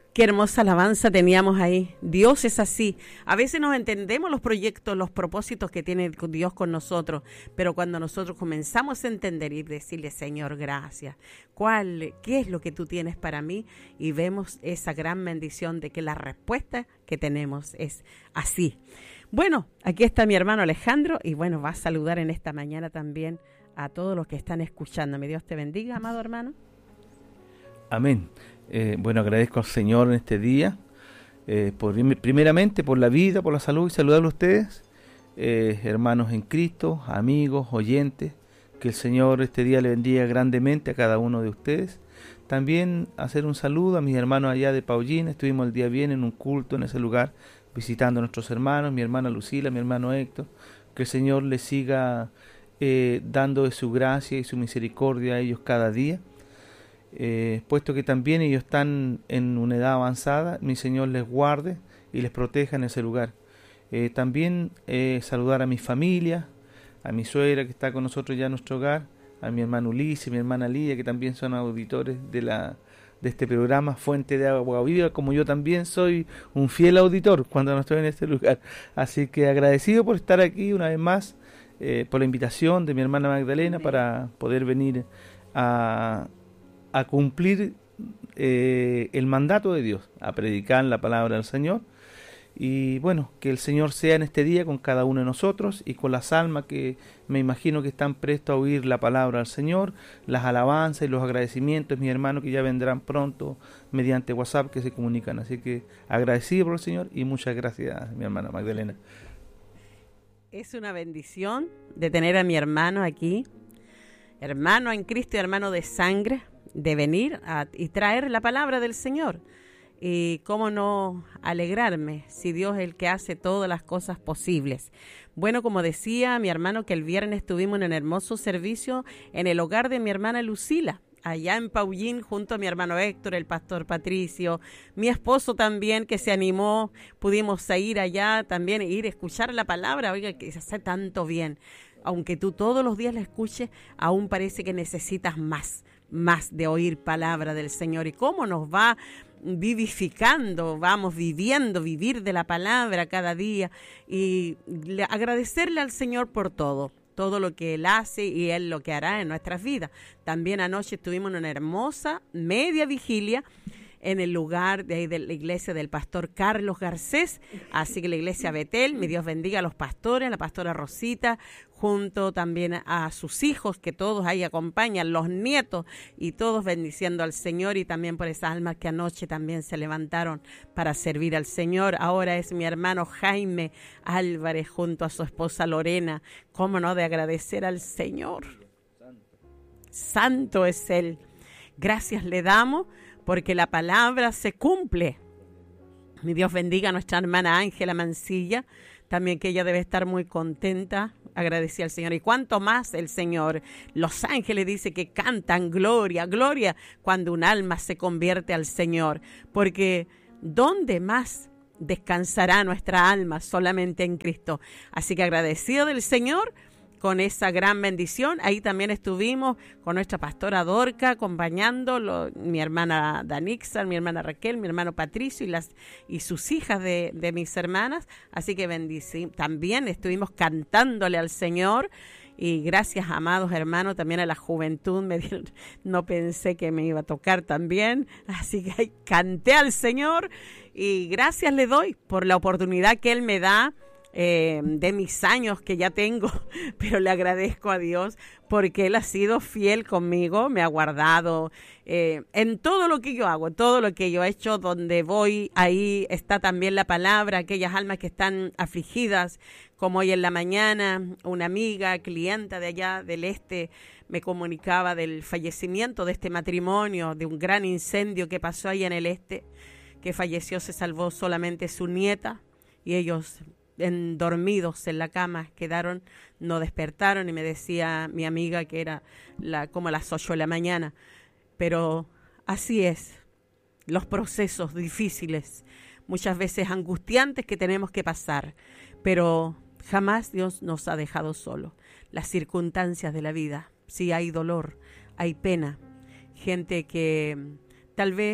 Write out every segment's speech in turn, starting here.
Qué hermosa alabanza teníamos ahí. Dios es así. A veces no entendemos los proyectos, los propósitos que tiene Dios con nosotros, pero cuando nosotros comenzamos a entender y decirle, Señor, gracias, ¿qué es lo que tú tienes para mí? Y vemos esa gran bendición de que la respuesta que tenemos es así. Bueno, aquí está mi hermano Alejandro y bueno, va a saludar en esta mañana también a todos los que están escuchándome. Dios te bendiga, amado hermano. Amén. Bueno, agradezco al Señor en este día, primeramente por la vida, por la salud y saludarle a ustedes, hermanos en Cristo, amigos, oyentes, que el Señor este día le bendiga grandemente a cada uno de ustedes. También hacer un saludo a mis hermanos allá de Paullín. Estuvimos el día bien en un culto en ese lugar, visitando a nuestros hermanos, mi hermana Lucila, mi hermano Héctor. Que el Señor les siga dando de su gracia y su misericordia a ellos cada día. Puesto que también ellos están en una edad avanzada, mi Señor les guarde y les proteja en ese lugar. También saludar a mi familia, a mi suegra que está con nosotros ya en nuestro hogar, a mi hermano Ulises, mi hermana Lidia, que también son auditores de este programa Fuente de Agua Viva, como yo también soy un fiel auditor cuando no estoy en este lugar. Así que agradecido por estar aquí una vez más, por la invitación de mi hermana Magdalena para poder venir a cumplir el mandato de Dios, a predicar la palabra del Señor. Y bueno, que el Señor sea en este día con cada uno de nosotros y con las almas que me imagino que están prestos a oír la palabra del Señor, las alabanzas y los agradecimientos, mis hermanos que ya vendrán pronto mediante WhatsApp que se comunican. Así que agradecido por el Señor y muchas gracias, mi hermana Magdalena. Es una bendición de tener a mi hermano aquí, hermano en Cristo y hermano de sangre, de venir y traer la palabra del Señor. Y cómo no alegrarme si Dios es el que hace todas las cosas posibles. Bueno, como decía mi hermano, que el viernes tuvimos un hermoso servicio en el hogar de mi hermana Lucila, allá en Paullín, junto a mi hermano Héctor, el pastor Patricio, mi esposo también, que se animó, pudimos ir allá también, ir a escuchar la palabra. Oiga, que se hace tanto bien. Aunque tú todos los días la escuches, aún parece que necesitas más de oír palabra del Señor. Y cómo nos va vivificando, vamos vivir de la palabra cada día y agradecerle al Señor por todo lo que Él hace y Él lo que hará en nuestras vidas. También anoche tuvimos una hermosa media vigilia en el lugar de la iglesia del pastor Carlos Garcés, así que la iglesia Betel, mi Dios bendiga a los pastores, a la pastora Rosita, junto también a sus hijos, que todos ahí acompañan, los nietos, y todos bendiciendo al Señor, y también por esas almas que anoche también se levantaron para servir al Señor. Ahora es mi hermano Jaime Álvarez junto a su esposa Lorena. ¿Cómo no de agradecer al Señor? Santo es Él. Gracias le damos porque la palabra se cumple. Mi Dios bendiga a nuestra hermana Ángela Mancilla, también que ella debe estar muy contenta, agradecida al Señor. Y cuánto más el Señor. Los ángeles dice que cantan gloria, gloria, cuando un alma se convierte al Señor. Porque ¿dónde más descansará nuestra alma? Solamente en Cristo. Así que agradecido del Señor con esa gran bendición. Ahí también estuvimos con nuestra pastora Dorca, acompañando mi hermana Danixar, mi hermana Raquel, mi hermano Patricio y sus hijas de mis hermanas. Así que también estuvimos cantándole al Señor. Y gracias, amados hermanos, también a la juventud. No pensé que me iba a tocar también. Así que ahí canté al Señor. Y gracias le doy por la oportunidad que Él me da, de mis años que ya tengo, pero le agradezco a Dios porque Él ha sido fiel conmigo, me ha guardado en todo lo que yo hago, todo lo que yo he hecho, donde voy, ahí está también la palabra, aquellas almas que están afligidas, como hoy en la mañana, una amiga, clienta de allá del este, me comunicaba del fallecimiento de este matrimonio, de un gran incendio que pasó ahí en el este, que falleció, se salvó solamente su nieta, y ellos dormidos en la cama quedaron, no despertaron, y me decía mi amiga que era como las 8 de la mañana, pero así es, los procesos difíciles, muchas veces angustiantes que tenemos que pasar, pero jamás Dios nos ha dejado solos. Las circunstancias de la vida, sí hay dolor, hay pena, gente que tal vez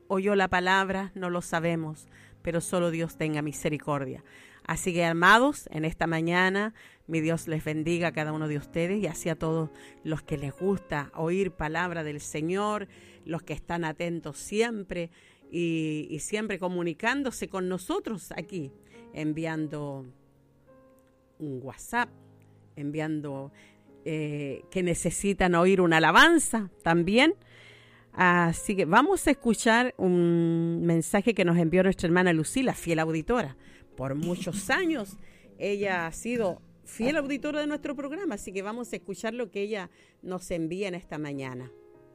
oyó la palabra, no lo sabemos, pero solo Dios tenga misericordia. Así que, amados, en esta mañana, mi Dios les bendiga a cada uno de ustedes y así a todos los que les gusta oír palabra del Señor, los que están atentos siempre y siempre comunicándose con nosotros aquí, enviando un WhatsApp, enviando que necesitan oír una alabanza también. Así que vamos a escuchar un mensaje que nos envió nuestra hermana Lucila, fiel auditora. Por muchos años ella ha sido fiel auditora de nuestro programa, así que vamos a escuchar lo que ella nos envía en esta mañana.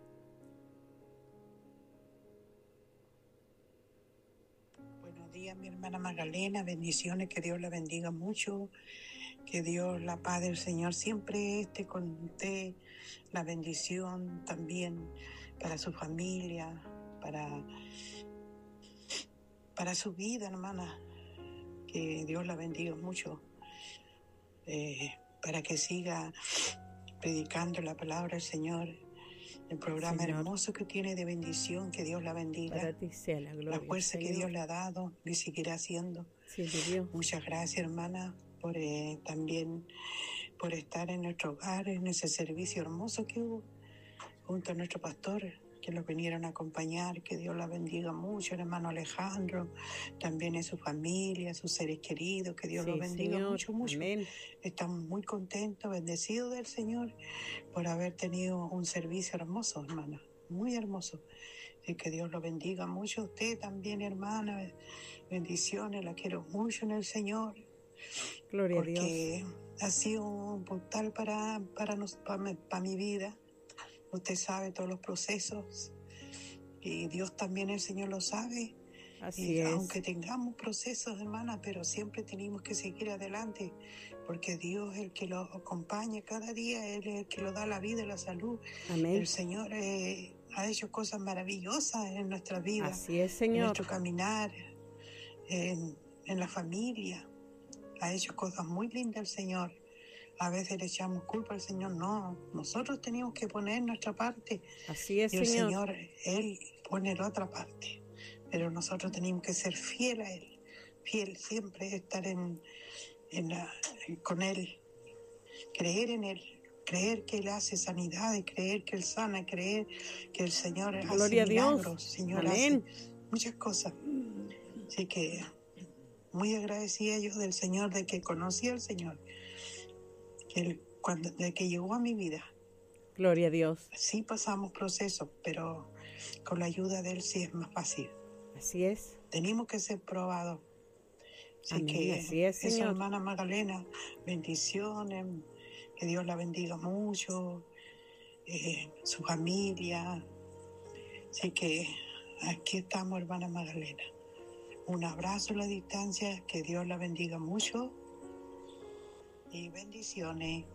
Buenos días, mi hermana Magdalena, bendiciones, que Dios la bendiga mucho, que Dios, la paz del Señor siempre esté con usted, la bendición también para su familia, para su vida, hermana. Que Dios la bendiga mucho, para que siga predicando la palabra del Señor, el programa Señor, hermoso que tiene de bendición, que Dios la bendiga. Para ti sea la gloria, la fuerza Señor, que Dios le ha dado, le seguirá haciendo. Sí, Dios. Muchas gracias, hermana, por también por estar en nuestro hogar, en ese servicio hermoso que hubo, junto a nuestro pastor, que los vinieron a acompañar. Que Dios la bendiga mucho, el hermano Alejandro, también en su familia, sus seres queridos, que Dios los bendiga, Señor, mucho. Amén. Estamos muy contentos, bendecidos del Señor por haber tenido un servicio hermoso, hermana, muy hermoso. Y que Dios lo bendiga mucho a usted también, hermana. Bendiciones, la quiero mucho en el Señor. Gloria a Dios. Porque ha sido un portal para mi vida. Usted sabe todos los procesos y Dios también, el Señor, lo sabe. Así es. Aunque tengamos procesos, hermana, pero siempre tenemos que seguir adelante, porque Dios es el que lo acompaña cada día, Él es el que lo da la vida y la salud. Amén. El Señor ha hecho cosas maravillosas en nuestra vida. Así es, Señor. En nuestro caminar, en la familia. Ha hecho cosas muy lindas el Señor. A veces le echamos culpa al Señor. No, nosotros tenemos que poner nuestra parte. Así es, y el Señor. Él pone la otra parte. Pero nosotros tenemos que ser fieles a Él. Fiel siempre, estar con Él. Creer en Él. Creer que Él hace sanidades. Creer que Él sana. Creer que el Señor Gloria hace milagros. Dios. Señor Amén. hace muchas cosas. Así que muy agradecida yo del Señor, de que conocí al Señor. De que llegó a mi vida. Gloria a Dios. Sí pasamos procesos, pero con la ayuda de Él sí es más fácil. Así es. Tenemos que ser probados. Así Amén. que así es, Señor. esa hermana Magdalena, bendiciones, que Dios la bendiga mucho, su familia. Así que aquí estamos, hermana Magdalena. Un abrazo a la distancia, que Dios la bendiga mucho. Y bendiciones.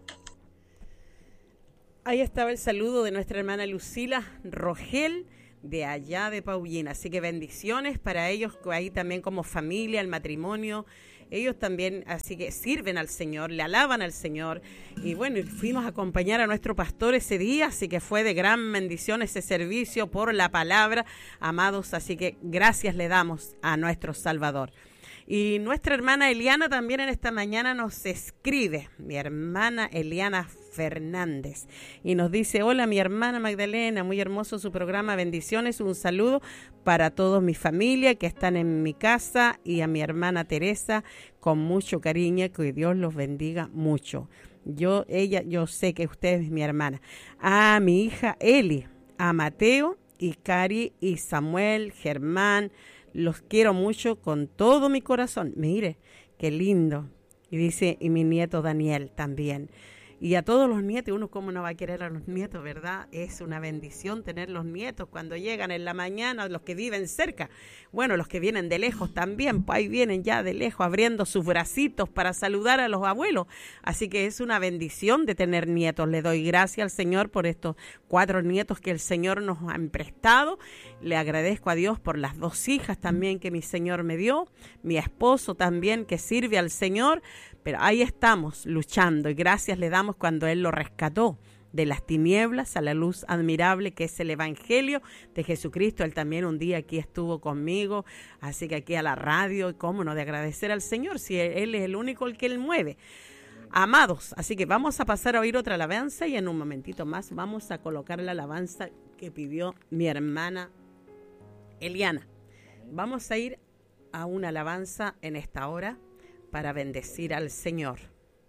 Ahí estaba el saludo de nuestra hermana Lucila Rogel, de allá de Paullina. Así que bendiciones para ellos, ahí también como familia, el matrimonio. Ellos también, así que sirven al Señor, le alaban al Señor. Y bueno, fuimos a acompañar a nuestro pastor ese día, así que fue de gran bendición ese servicio por la palabra, amados. Así que gracias le damos a nuestro Salvador. Y nuestra hermana Eliana también en esta mañana nos escribe, mi hermana Eliana Fernández, y nos dice: hola mi hermana Magdalena, muy hermoso su programa, bendiciones, un saludo para todos mi familia que están en mi casa y a mi hermana Teresa con mucho cariño, que Dios los bendiga mucho. Yo sé que usted es mi hermana. A mi hija Eli, a Mateo y Cari y Samuel, Germán, los quiero mucho con todo mi corazón. Mire, qué lindo. Y dice, y mi nieto Daniel también. Y a todos los nietos, uno cómo no va a querer a los nietos, ¿verdad? Es una bendición tener los nietos cuando llegan en la mañana, los que viven cerca. Bueno, los que vienen de lejos también, pues ahí vienen ya de lejos abriendo sus bracitos para saludar a los abuelos. Así que es una bendición de tener nietos. Le doy gracias al Señor por estos 4 nietos que el Señor nos ha prestado. Le agradezco a Dios por las 2 hijas también que mi Señor me dio. Mi esposo también que sirve al Señor. Pero ahí estamos luchando y gracias le damos cuando Él lo rescató de las tinieblas a la luz admirable que es el Evangelio de Jesucristo. Él también un día aquí estuvo conmigo, así que aquí a la radio, y cómo no de agradecer al Señor si Él es el único el que Él mueve. Amados, así que vamos a pasar a oír otra alabanza y en un momentito más vamos a colocar la alabanza que pidió mi hermana Eliana. Vamos a ir a una alabanza en esta hora para bendecir al Señor.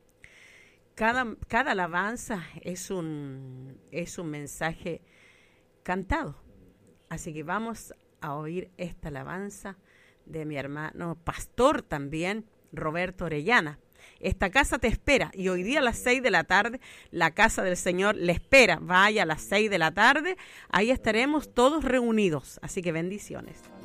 Cada alabanza es un mensaje cantado. Así que vamos a oír esta alabanza de mi hermano pastor también, Roberto Orellana. Esta casa te espera y hoy día a las 6 de la tarde la casa del Señor le espera. Vaya a las 6 de la tarde, ahí estaremos todos reunidos. Así que bendiciones.